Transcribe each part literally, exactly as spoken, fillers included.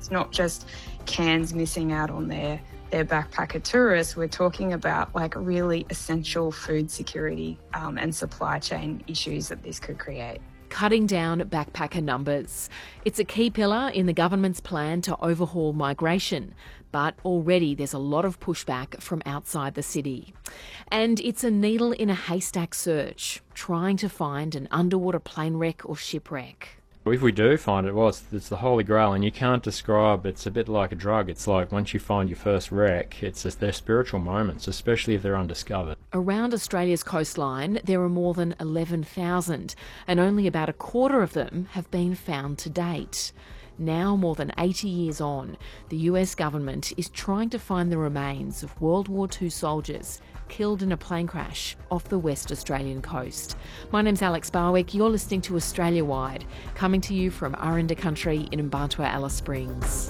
It's not just Cairns missing out on their, their backpacker tourists. We're talking about like really essential food security um, and supply chain issues that this could create. Cutting down backpacker numbers. It's a key pillar in the government's plan to overhaul migration, but already there's a lot of pushback from outside the city. And it's a needle in a haystack search, trying to find an underwater plane wreck or shipwreck. If we do find it, well, it's, it's the holy grail, and you can't describe. It's a bit like a drug. It's like once you find your first wreck, it's just, they're spiritual moments, especially if they're undiscovered. Around Australia's coastline, there are more than eleven thousand, and only about a quarter of them have been found to date. Now, more than eighty years on, the U S government is trying to find the remains of World War Two soldiers killed in a plane crash off the West Australian coast. My name's Alex Barwick. You're listening to Australia Wide, coming to you from Aranda Country in Mparntwe Alice Springs.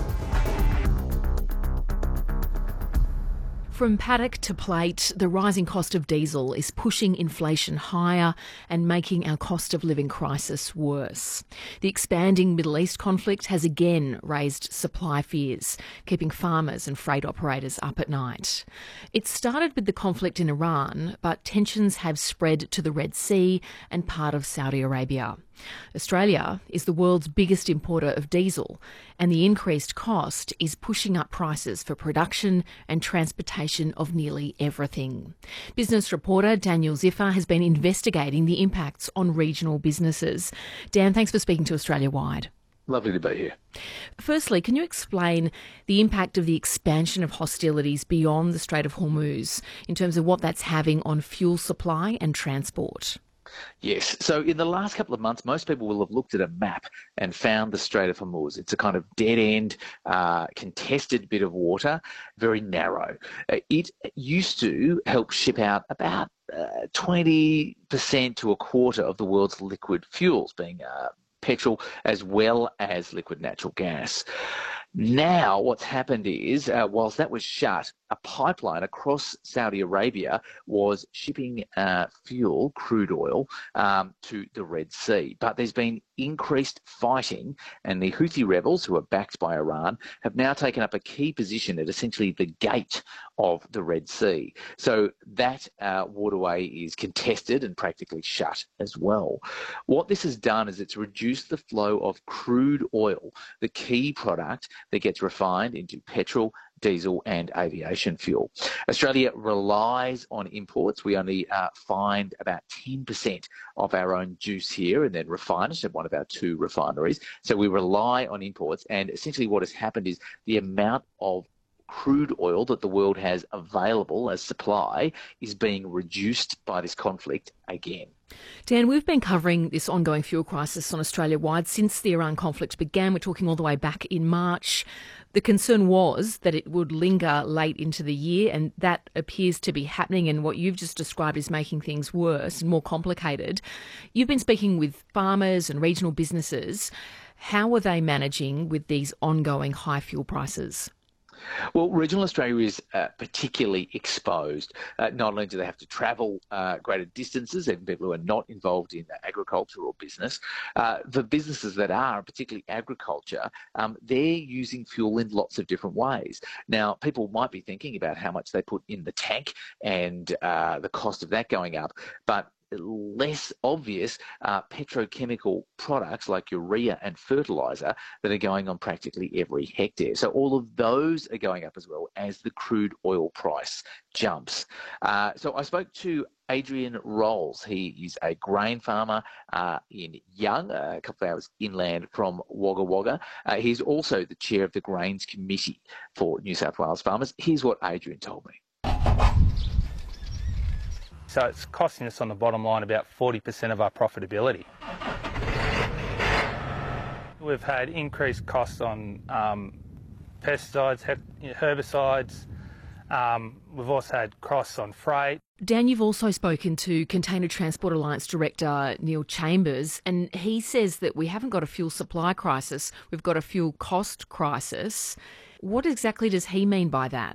From paddock to plate, the rising cost of diesel is pushing inflation higher and making our cost of living crisis worse. The expanding Middle East conflict has again raised supply fears, keeping farmers and freight operators up at night. It started with the conflict in Iran, but tensions have spread to the Red Sea and part of Saudi Arabia. Australia is the world's biggest importer of diesel, and the increased cost is pushing up prices for production and transportation of nearly everything. Business reporter Daniel Ziffer has been investigating the impacts on regional businesses. Dan, thanks for speaking to Australia Wide. Lovely to be here. Firstly, can you explain the impact of the expansion of hostilities beyond the Strait of Hormuz in terms of what that's having on fuel supply and transport? Yes. So in the last couple of months, most people will have looked at a map and found the Strait of Hormuz. It's a kind of dead-end, uh, contested bit of water, very narrow. Uh, it used to help ship out about uh, twenty percent to a quarter of the world's liquid fuels, being uh, petrol as well as liquid natural gas. Now, what's happened is, uh, whilst that was shut, a pipeline across Saudi Arabia was shipping uh, fuel, crude oil, um, to the Red Sea. But there's been increased fighting, and the Houthi rebels, who are backed by Iran, have now taken up a key position at essentially the gate of the Red Sea. So that uh, waterway is contested and practically shut as well. What this has done is it's reduced the flow of crude oil, the key product that gets refined into petrol, diesel and aviation fuel. Australia relies on imports. We only uh, find about ten percent of our own juice here and then refine it at one of our two refineries. So we rely on imports, and essentially what has happened is the amount of crude oil that the world has available as supply is being reduced by this conflict again. Dan, we've been covering this ongoing fuel crisis on Australia-wide since the Iran conflict began. We're talking all the way back in March. The concern was that it would linger late into the year, and that appears to be happening, and what you've just described is making things worse and more complicated. You've been speaking with farmers and regional businesses. How are they managing with these ongoing high fuel prices? Well, regional Australia is uh, particularly exposed. Uh, not only do they have to travel uh, greater distances, even people who are not involved in agriculture or business, uh, the businesses that are, particularly agriculture, um, they're using fuel in lots of different ways. Now, people might be thinking about how much they put in the tank and uh, the cost of that going up, but less obvious uh, petrochemical products like urea and fertiliser that are going on practically every hectare. So all of those are going up as well as the crude oil price jumps. Uh, so I spoke to Adrian Rolls. He is a grain farmer uh, in Young, uh, a couple of hours inland from Wagga Wagga. Uh, he's also the chair of the Grains Committee for New South Wales farmers. Here's what Adrian told me. So it's costing us on the bottom line about forty percent of our profitability. We've had increased costs on um, pesticides, herbicides. Um, we've also had costs on freight. Dan, you've also spoken to Container Transport Alliance Director Neil Chambers, and he says that we haven't got a fuel supply crisis, we've got a fuel cost crisis. What exactly does he mean by that?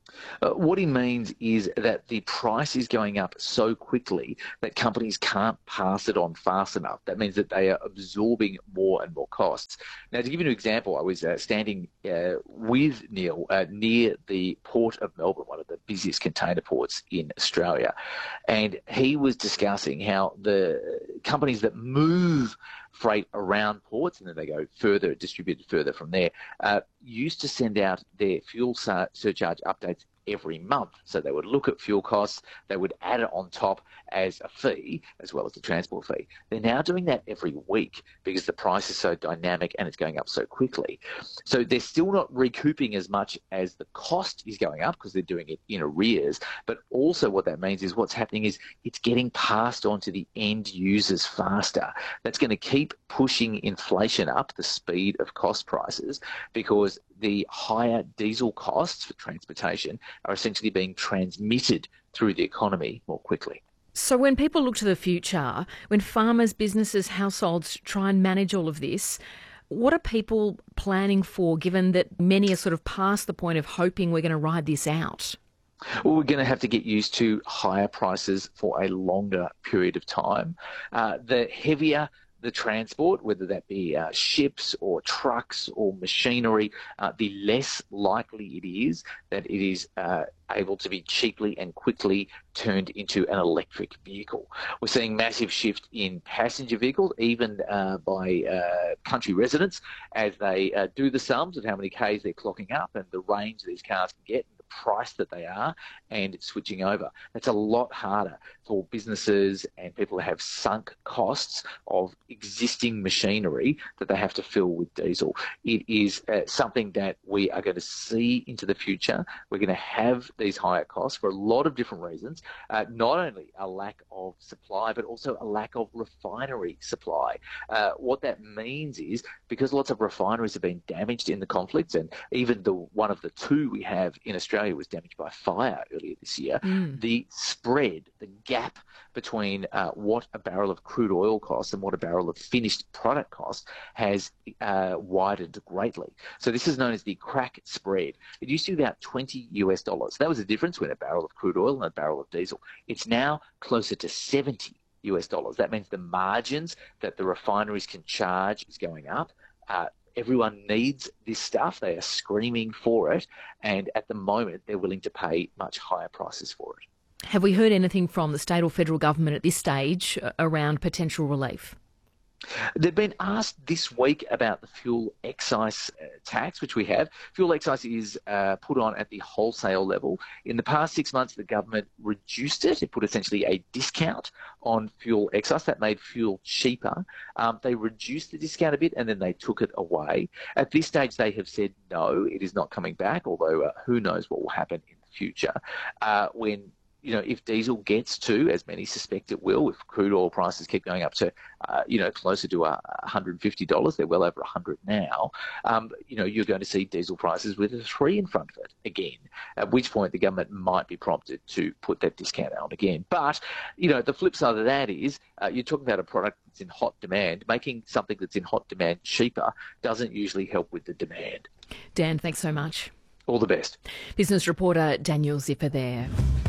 Uh, what he means is that the price is going up so quickly that companies can't pass it on fast enough. That means that they are absorbing more and more costs. Now, to give you an example, I was uh, standing uh, with Neil uh, near the Port of Melbourne, one of the busiest container ports in Australia, and he was discussing how the companies that move freight around ports and then they go further, distributed further from there, uh, used to send out their fuel sur- surcharge updates every month. So they would look at fuel costs, they would add it on top as a fee, as well as the transport fee. They're now doing that every week because the price is so dynamic and it's going up so quickly. So they're still not recouping as much as the cost is going up because they're doing it in arrears. But also what that means is what's happening is it's getting passed on to the end users faster. That's going to keep pushing inflation up, the speed of cost prices, because the higher diesel costs for transportation are essentially being transmitted through the economy more quickly. So when people look to the future, when farmers, businesses, households try and manage all of this, what are people planning for, given that many are sort of past the point of hoping we're going to ride this out? Well, we're going to have to get used to higher prices for a longer period of time. Uh, the heavier the transport, whether that be uh, ships or trucks or machinery, uh, the less likely it is that it is uh, able to be cheaply and quickly turned into an electric vehicle. We're seeing massive shift in passenger vehicles, even uh, by uh, country residents, as they uh, do the sums of how many Ks they're clocking up and the range these cars can get, price that they are, and switching over. That's a lot harder for businesses and people who have sunk costs of existing machinery that they have to fill with diesel. It is uh, something that we are going to see into the future. We're going to have these higher costs for a lot of different reasons, uh, not only a lack of supply, but also a lack of refinery supply. Uh, what that means is because lots of refineries have been damaged in the conflicts, and even the one of the two we have in Australia was damaged by fire earlier this year, mm. the spread, the gap between uh, what a barrel of crude oil costs and what a barrel of finished product costs has uh, widened greatly. So this is known as the crack spread. It used to be about twenty US dollars. That was the difference between a barrel of crude oil and a barrel of diesel. It's now closer to seventy US dollars. That means the margins that the refineries can charge is going up. Uh, Everyone needs this stuff. They are screaming for it. And at the moment, they're willing to pay much higher prices for it. Have we heard anything from the state or federal government at this stage around potential relief? They've been asked this week about the fuel excise uh, tax, which we have. Fuel excise is uh, put on at the wholesale level. In the past six months, the government reduced it. It put essentially a discount on fuel excise. That made fuel cheaper. Um, they reduced the discount a bit and then they took it away. At this stage, they have said no, it is not coming back, although uh, who knows what will happen in the future. Uh, when You know, if diesel gets to, as many suspect it will, if crude oil prices keep going up to, uh, you know, closer to uh, one hundred fifty dollars, they're well over one hundred now, um, you know, you're going to see diesel prices with a three in front of it again, at which point the government might be prompted to put that discount on again. But, you know, the flip side of that is uh, you're talking about a product that's in hot demand. Making something that's in hot demand cheaper doesn't usually help with the demand. Dan, thanks so much. All the best. Business reporter Daniel Zipper there.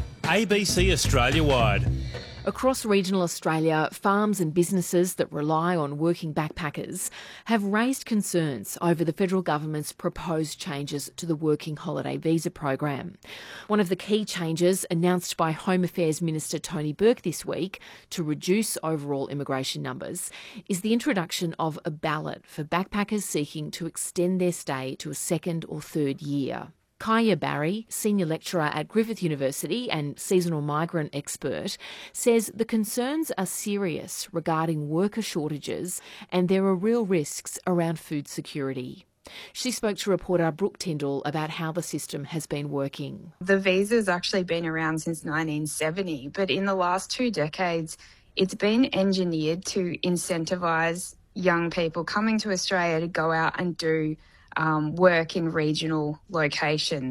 A B C Australia-wide. Across regional Australia, farms and businesses that rely on working backpackers have raised concerns over the federal government's proposed changes to the Working Holiday Visa program. One of the key changes announced by Home Affairs Minister Tony Burke this week to reduce overall immigration numbers is the introduction of a ballot for backpackers seeking to extend their stay to a second or third year. Kaya Barry, senior lecturer at Griffith University and seasonal migrant expert, says the concerns are serious regarding worker shortages and there are real risks around food security. She spoke to reporter Brooke Tyndall about how the system has been working. The visa's actually been around since nineteen seventy, but in the last two decades, it's been engineered to incentivise young people coming to Australia to go out and do Um, work in regional locations.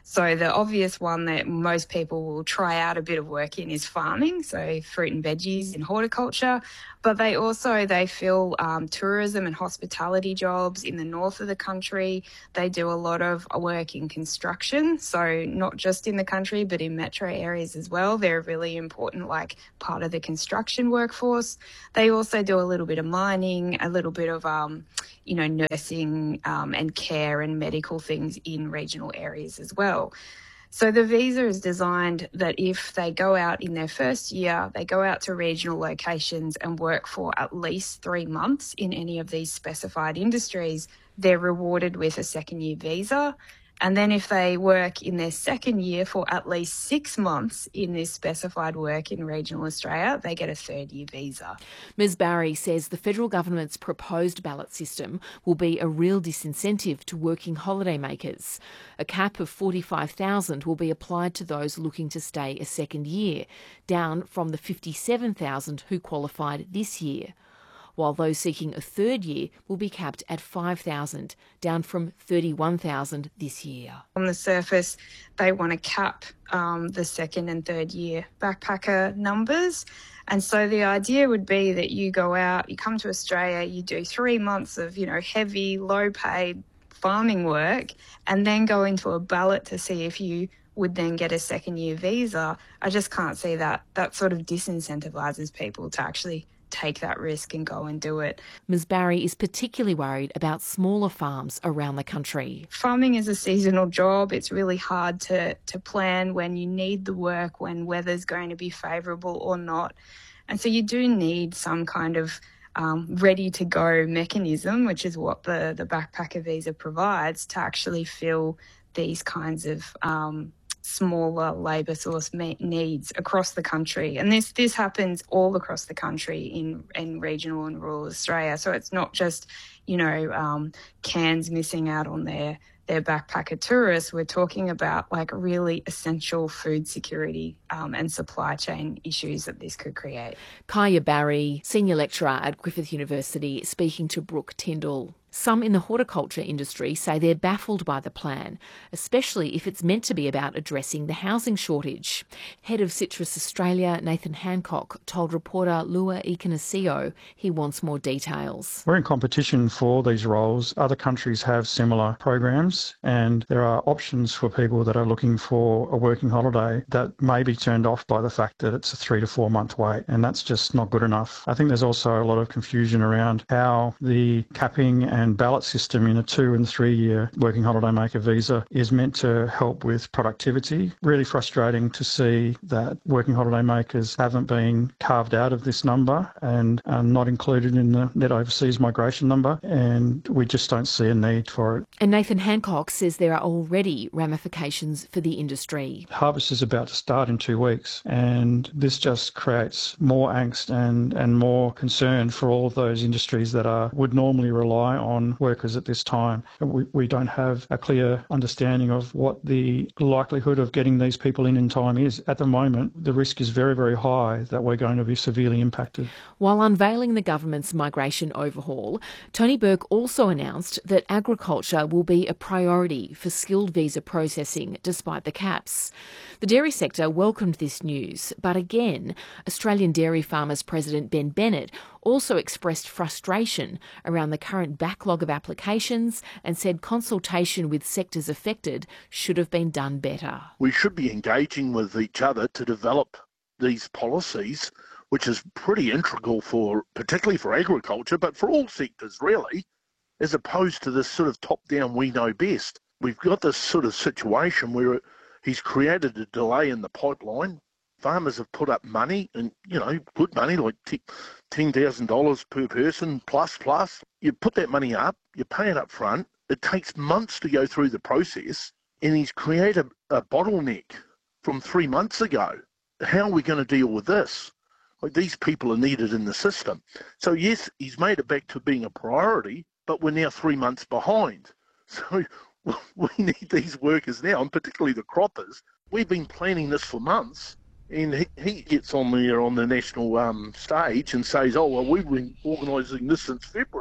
So the obvious one that most people will try out a bit of work in is farming, so fruit and veggies and horticulture. But they also, they fill um, tourism and hospitality jobs in the north of the country. They do a lot of work in construction, so not just in the country, but in metro areas as well. They're a really important, like, part of the construction workforce. They also do a little bit of mining, a little bit of, um, you know, nursing um, and care and medical things in regional areas as well. So the visa is designed that if they go out in their first year, they go out to regional locations and work for at least three months in any of these specified industries, they're rewarded with a second year visa. And then if they work in their second year for at least six months in this specified work in regional Australia, they get a third year visa. Miz Barry says the federal government's proposed ballot system will be a real disincentive to working holidaymakers. A cap of forty-five thousand will be applied to those looking to stay a second year, down from the fifty-seven thousand who qualified this year, while those seeking a third year will be capped at five thousand, down from thirty-one thousand this year. On the surface, they want to cap um, the second and third year backpacker numbers. And so the idea would be that you go out, you come to Australia, you do three months of, you know, heavy, low-paid farming work, and then go into a ballot to see if you would then get a second year visa. I just can't see that. That sort of disincentivises people to actually take that risk and go and do it. Miz Barry is particularly worried about smaller farms around the country. Farming is a seasonal job. It's really hard to, to plan when you need the work, when weather's going to be favourable or not. And so you do need some kind of um, ready-to-go mechanism, which is what the, the backpacker visa provides, to actually fill these kinds of um, smaller labour source needs across the country. And this this happens all across the country in, in regional and rural Australia. So it's not just, you know, um, Cairns missing out on their, their backpacker tourists. We're talking about, like, really essential food security um, and supply chain issues that this could create. Kaya Barry, Senior Lecturer at Griffith University, speaking to Brooke Tyndall. Some in the horticulture industry say they're baffled by the plan, especially if it's meant to be about addressing the housing shortage. Head of Citrus Australia, Nathan Hancock, told reporter Lua Ikanasio he wants more details. We're in competition for these roles. Other countries have similar programs, and there are options for people that are looking for a working holiday that may be turned off by the fact that it's a three to four month wait, and that's just not good enough. I think there's also a lot of confusion around how the capping and and ballot system in a two and three year working holiday maker visa is meant to help with productivity. Really frustrating to see that working holiday makers haven't been carved out of this number and are not included in the net overseas migration number, and we just don't see a need for it. And Nathan Hancock says there are already ramifications for the industry. Harvest is about to start in two weeks, and this just creates more angst and, and more concern for all of those industries that are would normally rely on on workers at this time. We, we don't have a clear understanding of what the likelihood of getting these people in in time is. At the moment, the risk is very, very high that we're going to be severely impacted. While unveiling the government's migration overhaul, Tony Burke also announced that agriculture will be a priority for skilled visa processing despite the caps. The dairy sector welcomed this news, but again, Australian Dairy Farmers President Ben Bennett also expressed frustration around the current backlog of applications and said consultation with sectors affected should have been done better. We should be engaging with each other to develop these policies, which is pretty integral for, particularly for agriculture, but for all sectors really, as opposed to this sort of top-down we know best. We've got this sort of situation where he's created a delay in the pipeline. Farmers have put up money, and, you know, good money, like ten thousand dollars per person, plus, plus. You put that money up, you pay it up front. It takes months to go through the process, and he's created a bottleneck from three months ago. How are we going to deal with this? Like, these people are needed in the system. So, yes, he's made it back to being a priority, but we're now three months behind. So we need these workers now, and particularly the croppers. We've been planning this for months. And he, he gets on there on the national um, stage and says, oh, well, we've been organising this since February.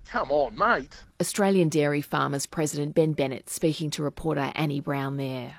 Come on, mate. Australian Dairy Farmers President Ben Bennett speaking to reporter Annie Brown there.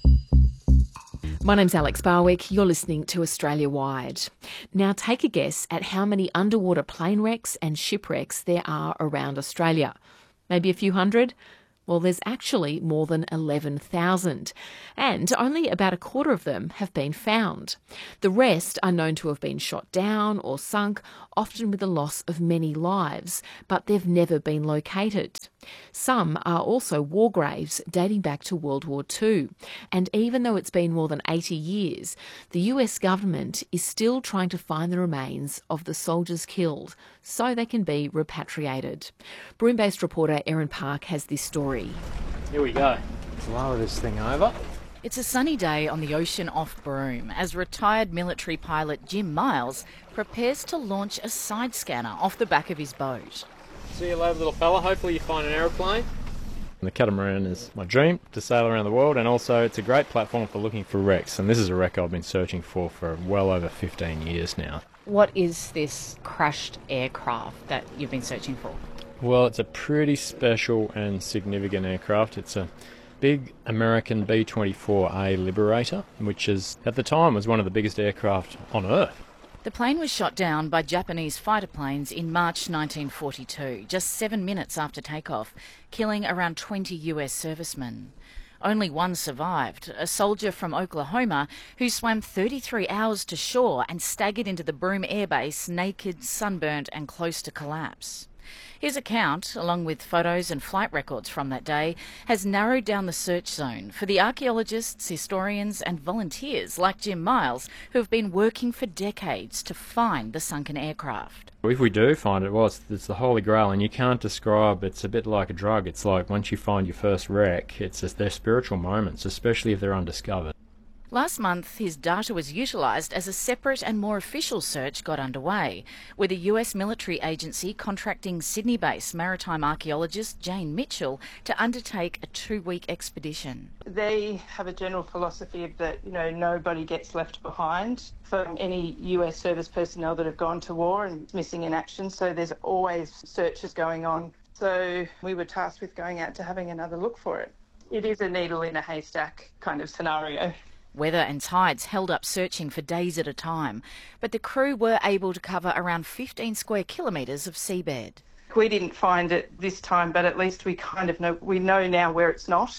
My name's Alex Barwick. You're listening to Australia Wide. Now take a guess at how many underwater plane wrecks and shipwrecks there are around Australia. Maybe a few hundred? Well, there's actually more than eleven thousand, and only about a quarter of them have been found. The rest are known to have been shot down or sunk, often with the loss of many lives, but they've never been located. Some are also war graves dating back to World War Two, and even though it's been more than eighty years, the U S government is still trying to find the remains of the soldiers killed so they can be repatriated. Broome-based reporter Erin Park has this story. Here we go. Let's lower this thing over. It's a sunny day on the ocean off Broome as retired military pilot Jim Miles prepares to launch a side scanner off the back of his boat. See you later, little fella. Hopefully you find an aeroplane. The catamaran is my dream, to sail around the world, and also it's a great platform for looking for wrecks. And this is a wreck I've been searching for for well over fifteen years now. What is this crashed aircraft that you've been searching for? Well, it's a pretty special and significant aircraft. It's a big American B twenty-four A Liberator, which is, at the time, was one of the biggest aircraft on Earth. The plane was shot down by Japanese fighter planes in March nineteen forty-two, just seven minutes after takeoff, killing around twenty U S servicemen. Only one survived, a soldier from Oklahoma who swam thirty-three hours to shore and staggered into the Broome Air Base naked, sunburnt and close to collapse. His account, along with photos and flight records from that day, has narrowed down the search zone for the archaeologists, historians and volunteers like Jim Miles who have been working for decades to find the sunken aircraft. If we do find it, well, it's, it's the Holy Grail, and you can't describe, it's a bit like a drug. It's like once you find your first wreck, it's just, they're spiritual moments, especially if they're undiscovered. Last month, his data was utilised as a separate and more official search got underway, with a U S military agency contracting Sydney-based maritime archaeologist Jane Mitchell to undertake a two-week expedition. They have a general philosophy that, you know, nobody gets left behind from any U S service personnel that have gone to war and missing in action, so there's always searches going on. So we were tasked with going out to having another look for it. It is a needle in a haystack kind of scenario. Weather and tides held up searching for days at a time, but the crew were able to cover around fifteen square kilometres of seabed. We didn't find it this time, but at least we kind of know, we know now where it's not.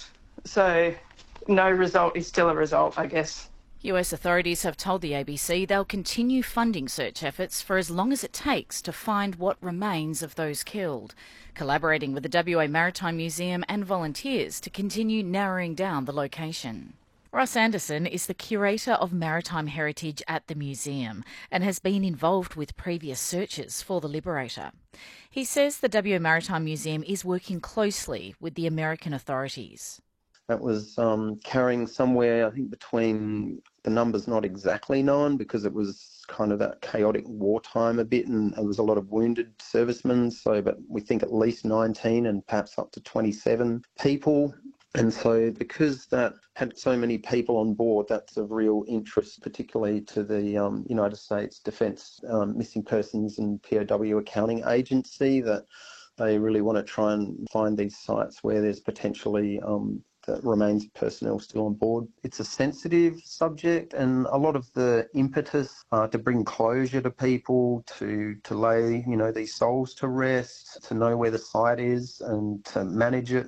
So no result is still a result, I guess. U S authorities have told the A B C they'll continue funding search efforts for as long as it takes to find what remains of those killed, collaborating with the W A Maritime Museum and volunteers to continue narrowing down the location. Ross Anderson is the Curator of Maritime Heritage at the museum and has been involved with previous searches for the Liberator. He says the W A Maritime Museum is working closely with the American authorities. That was um, carrying somewhere, I think, between, the numbers not exactly known because it was kind of that chaotic wartime a bit, and there was a lot of wounded servicemen, so but we think at least nineteen and perhaps up to twenty-seven people. And so because that had so many people on board, that's of real interest, particularly to the um, United States Defence um, Missing Persons and P O W Accounting Agency, that they really want to try and find these sites where there's potentially um, the remains of personnel still on board. It's a sensitive subject, and a lot of the impetus uh, to bring closure to people, to to lay, you know, these souls to rest, to know where the site is and to manage it.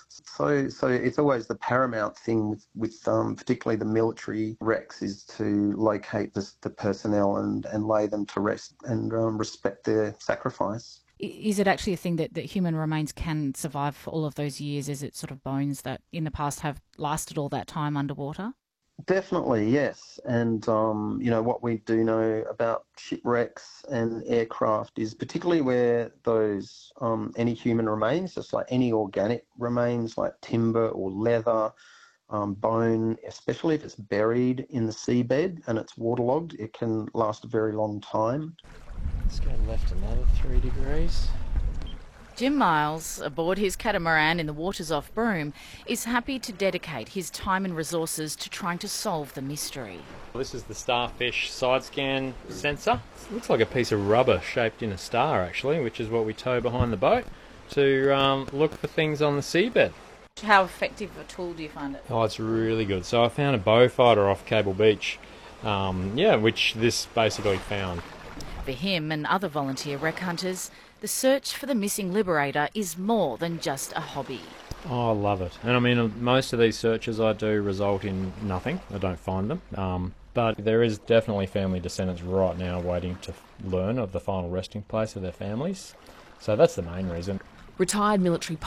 So, so it's always the paramount thing with, with um, particularly the military wrecks, is to locate the, the personnel and, and lay them to rest and um, respect their sacrifice. Is it actually a thing that, that human remains can survive for all of those years? Is it sort of bones that in the past have lasted all that time underwater? Definitely, yes. And, um, you know, what we do know about shipwrecks and aircraft is particularly where those, um, any human remains, just like any organic remains like timber or leather, um, bone, especially if it's buried in the seabed and it's waterlogged, it can last a very long time. Let's go left another three degrees. Jim Miles, aboard his catamaran in the waters off Broome, is happy to dedicate his time and resources to trying to solve the mystery. This is the starfish side scan sensor. It looks like a piece of rubber shaped in a star, actually, which is what we tow behind the boat to um, look for things on the seabed. How effective a tool do you find it? Oh, it's really good. So I found a bow fighter off Cable Beach, um, yeah, which this basically found. For him and other volunteer wreck hunters, the search for the missing Liberator is more than just a hobby. Oh, I love it. And I mean, most of these searches I do result in nothing. I don't find them. Um, but there is definitely family descendants right now waiting to learn of the final resting place of their families. So that's the main reason. Retired military